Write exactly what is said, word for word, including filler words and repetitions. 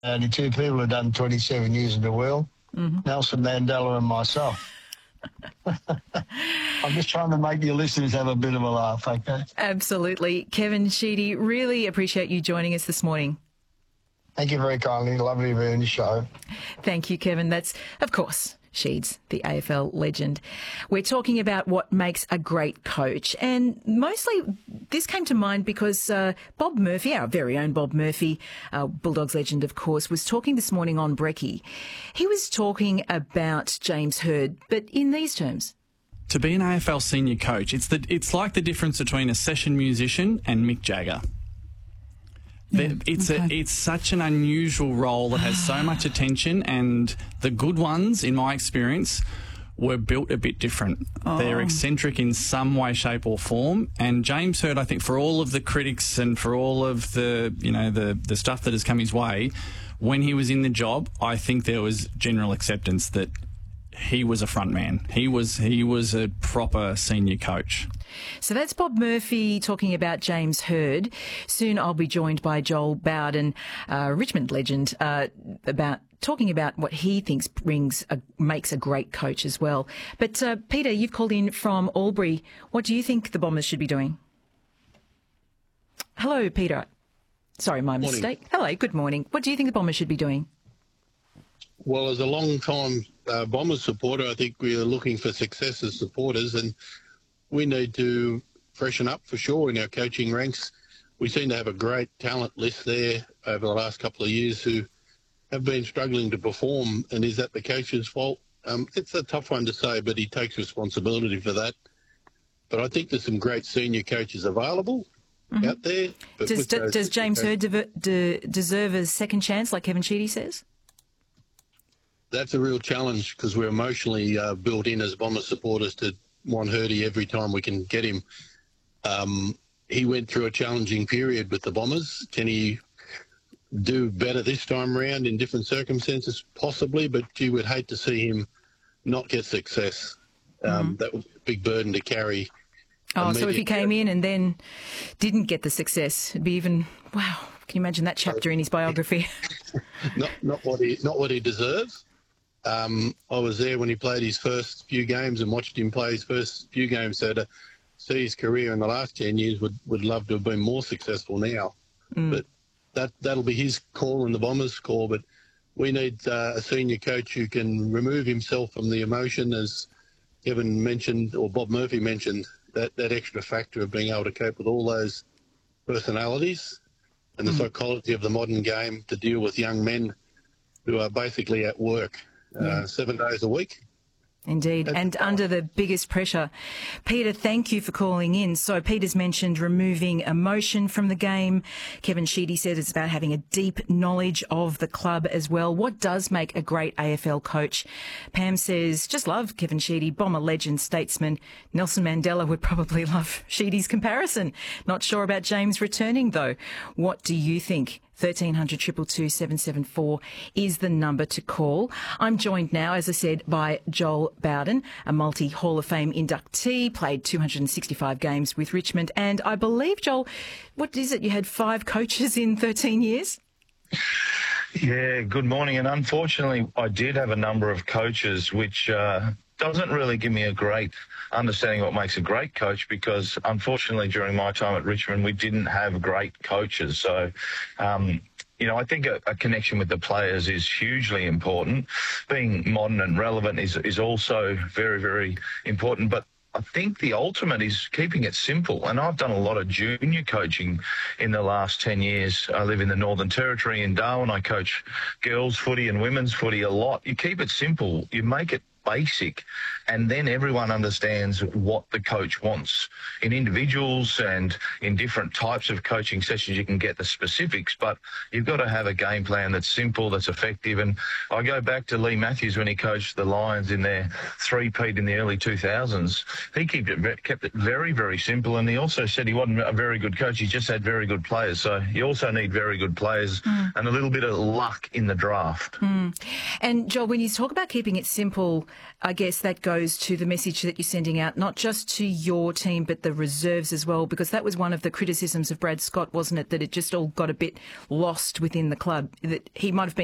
only two people have done twenty-seven years in the world, mm-hmm. Nelson Mandela and myself. I'm just trying to make your listeners have a bit of a laugh, okay? Absolutely. Kevin Sheedy, really appreciate you joining us this morning. Thank you very kindly. Lovely to be on the show. Thank you, Kevin. That's, of course, Sheeds, the A F L legend. We're talking about what makes a great coach. And mostly this came to mind because uh, Bob Murphy, our very own Bob Murphy, uh, Bulldogs legend, of course, was talking this morning on Brekkie. He was talking about James Hird, but in these terms. To be an A F L senior coach, it's the it's like the difference between a session musician and Mick Jagger. Yeah, it's okay. a, it's such an unusual role that has so much attention, and the good ones, in my experience, were built a bit different. Oh. They're eccentric in some way, shape or form. And James Hird, I think, for all of the critics and for all of the, you know, the, the stuff that has come his way, when he was in the job, I think there was general acceptance that he was a front man. He was he was a proper senior coach. So that's Bob Murphy talking about James Hird. Soon I'll be joined by Joel Bowden, uh, Richmond legend, uh, about talking about what he thinks brings a, makes a great coach as well. But uh, Peter, you've called in from Albury. What do you think the Bombers should be doing? Hello, Peter. Sorry, my Morning. mistake. Hello, good morning. What do you think the Bombers should be doing? Well, as a long-time uh, Bombers supporter, I think we are looking for success as supporters, and we need to freshen up for sure in our coaching ranks. We seem to have a great talent list there over the last couple of years who have been struggling to perform, and is that the coach's fault? Um, it's a tough one to say, but he takes responsibility for that. But I think there's some great senior coaches available mm-hmm. out there. But does d- does James Hird de- de- deserve a second chance, like Kevin Sheedy says? That's a real challenge because we're emotionally uh, built in as Bombers supporters to want Hirdy every time we can get him. Um, he went through a challenging period with the Bombers. Can he do better this time around in different circumstances? Possibly, but you would hate to see him not get success. Um, mm. That would be a big burden to carry. Oh, so if he came in and then didn't get the success, it'd be even, wow, can you imagine that chapter in his biography? not, not, what he, not what he deserves. Um, I was there when he played his first few games and watched him play his first few games. So to see his career in the last ten years, would, would love to have been more successful now. Mm. But that, that'll be his call and the Bombers' call. But we need uh, a senior coach who can remove himself from the emotion, as Kevin mentioned, or Bob Murphy mentioned, that, that extra factor of being able to cope with all those personalities and the mm. psychology of the modern game to deal with young men who are basically at work. Uh, seven days a week. Indeed, That's and under the biggest pressure. Peter, thank you for calling in. So Peter's mentioned removing emotion from the game. Kevin Sheedy said it's about having a deep knowledge of the club as well. What does make a great A F L coach? Pam says, just love Kevin Sheedy, Bomber legend, statesman. Nelson Mandela would probably love Sheedy's comparison. Not sure about James returning, though. What do you think? thirteen hundred, two two two, seven seven four is the number to call. I'm joined now, as I said, by Joel Bowden, a multi-Hall of Fame inductee, played two hundred sixty-five games with Richmond. And I believe, Joel, what is it? You had five coaches in thirteen years? Yeah, good morning. And unfortunately, I did have a number of coaches, which uh, doesn't really give me a great understanding what makes a great coach, because unfortunately during my time at Richmond we didn't have great coaches. So um you know, I think a, a connection with the players is hugely important. Being modern and relevant is is also very, very important. But I think the ultimate is keeping it simple. And I've done a lot of junior coaching in the last ten years. I live in the Northern Territory in Darwin. I coach girls footy and women's footy a lot. You keep it simple. You make it basic, and then everyone understands what the coach wants. In individuals and in different types of coaching sessions, you can get the specifics, but you've got to have a game plan that's simple, that's effective. And I go back to Lee Matthews when he coached the Lions in their three-peat in the early two thousands. He kept it, kept it very, very simple, and he also said he wasn't a very good coach, he just had very good players. So you also need very good players mm. and a little bit of luck in the draft. Mm. And Joel, when you talk about keeping it simple, I guess that goes to the message that you're sending out, not just to your team, but the reserves as well, because that was one of the criticisms of Brad Scott, wasn't it, that it just all got a bit lost within the club, that he might have been